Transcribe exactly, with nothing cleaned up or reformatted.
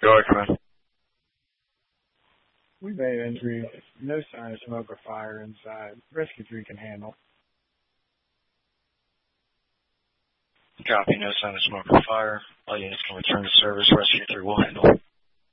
Yorkman. We made entry. No sign of smoke or fire inside. Rescue three can handle. Copy. No sign of smoke or fire. All units can return to service. Rescue three will handle.